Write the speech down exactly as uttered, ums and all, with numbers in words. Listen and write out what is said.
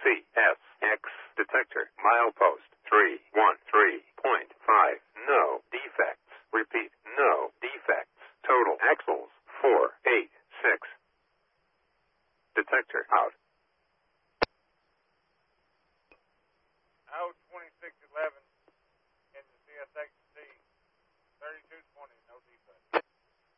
C S X detector. Milepost three one three point five. No defects. Repeat, no defects. Total axles four eight six. Detector out.